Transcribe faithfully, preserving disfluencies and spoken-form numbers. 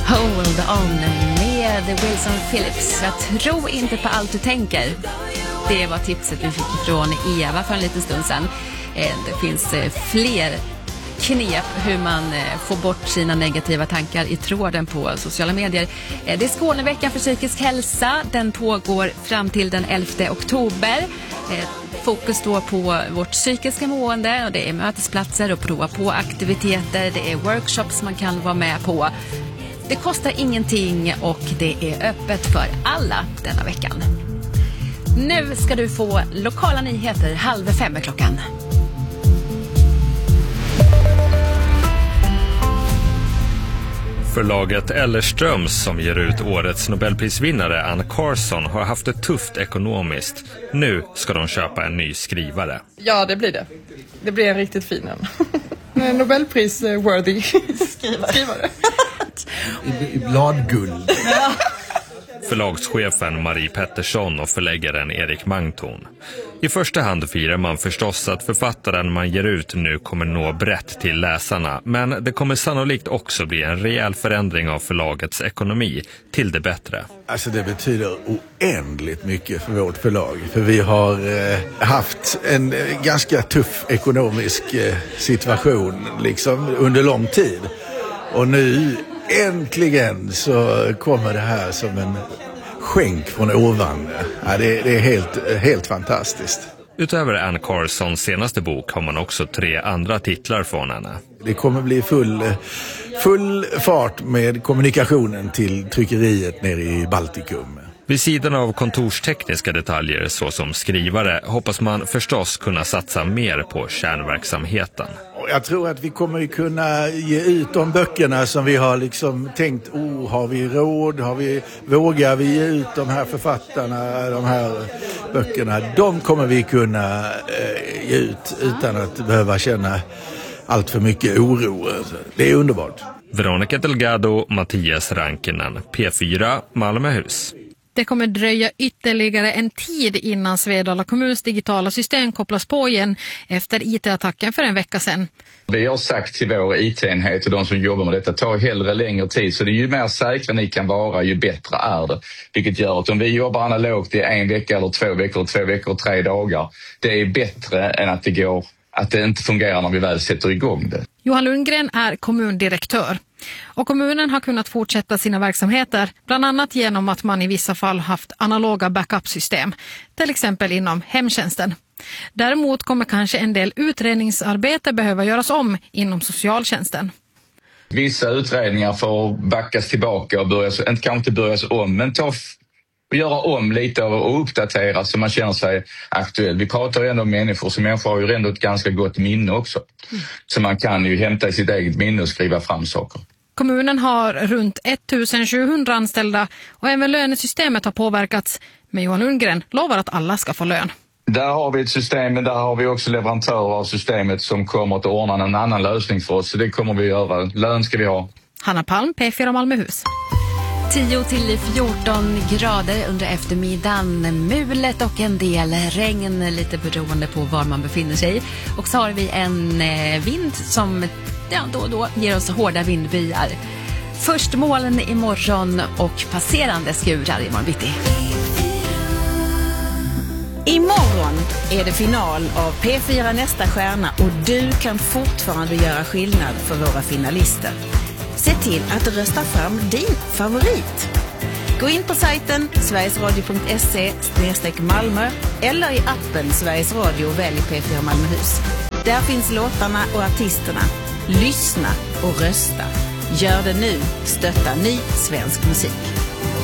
Hold on med Wilson Phillips. Jag tror inte på allt du tänker. Det var tipset vi fick från Eva för en liten stund sedan. Det finns fler knep hur man får bort sina negativa tankar i tråden på sociala medier. Det är Skåneveckan för psykisk hälsa. Den pågår fram till den elfte oktober. Fokus då på vårt psykiska mående, och det är mötesplatser och prova på aktiviteter. Det är workshops man kan vara med på. Det kostar ingenting och det är öppet för alla denna veckan. Nu ska du få lokala nyheter halv fem är klockan. Förlaget Ellerströms, som ger ut årets Nobelprisvinnare Anne Carson, har haft det tufft ekonomiskt. Nu ska de köpa en ny skrivare. Ja, det blir det. Det blir en riktigt fin en. Nobelpris-worthy skrivare. skrivare. I bladguld. Ja. Förlagschefen Marie Pettersson och förläggaren Erik Mangton. I första hand firar man förstås att författaren man ger ut nu kommer nå brett till läsarna, men det kommer sannolikt också bli en rejäl förändring av förlagets ekonomi till det bättre. Alltså det betyder oändligt mycket för vårt förlag, för vi har eh, haft en eh, ganska tuff ekonomisk eh, situation liksom under lång tid, och nu äntligen så kommer det här som en skänk från ovan. Ja, det, det är helt, helt fantastiskt. Utöver Anne Carsons senaste bok har man också tre andra titlar från henne. Det kommer bli full, full fart med kommunikationen till tryckeriet nere i Baltikum. Vid sidan av kontorstekniska detaljer såsom skrivare hoppas man förstås kunna satsa mer på kärnverksamheten. Jag tror att vi kommer kunna ge ut de böckerna som vi har liksom tänkt, oh, har vi råd, har vi, vågar vi ge ut de här författarna, de här böckerna, de kommer vi kunna eh, ge ut utan att behöva känna allt för mycket oro. Det är underbart. Veronica Delgado, Mattias Rankinen, P fyra, Malmöhus. Det kommer dröja ytterligare en tid innan Svedala kommuns digitala system kopplas på igen efter I T-attacken för en vecka sedan. Vi har sagt till vår I T-enhet och de som jobbar med detta, ta hellre längre tid. Så det är ju mer säkra ni kan vara, ju bättre är det. Vilket gör att om vi jobbar analogt i en vecka eller två veckor, två veckor och tre dagar, det är bättre än att det går, att det inte fungerar när vi väl sätter igång det. Johan Lundgren är kommundirektör. Och kommunen har kunnat fortsätta sina verksamheter, bland annat genom att man i vissa fall haft analoga backup-system, till exempel inom hemtjänsten. Däremot kommer kanske en del utredningsarbete behöva göras om inom socialtjänsten. Vissa utredningar får backas tillbaka och börjas, inte kanske inte börjas om, men ta och göra om lite och uppdatera så man känner sig aktuell. Vi pratar ju ändå om människor, så människor har ju ändå ett ganska gott minne också. Mm. Så man kan ju hämta i sitt eget minne och skriva fram saker. Kommunen har runt ettusensjuhundra anställda och även lönesystemet har påverkats. Men Johan Lundgren lovar att alla ska få lön. Där har vi ett system, men där har vi också leverantörer av systemet som kommer att ordna en annan lösning för oss. Så det kommer vi göra. Lön ska vi ha. Hanna Palm, P fyra Malmöhus. tio till fjorton grader under eftermiddagen, mulet och en del regn, lite beroende på var man befinner sig. Och så har vi en vind som ja, då och då ger oss hårda vindbyar. Först moln imorgon och passerande skurar imorgon bitti. Imorgon är det final av P fyra Nästa stjärna och du kan fortfarande göra skillnad för våra finalister. Se till att rösta fram din favorit. Gå in på sajten sverigesradio punkt se slash Malmö eller i appen Sveriges Radio och välj P fyra Malmöhus. Där finns låtarna och artisterna. Lyssna och rösta. Gör det nu. Stötta ny svensk musik.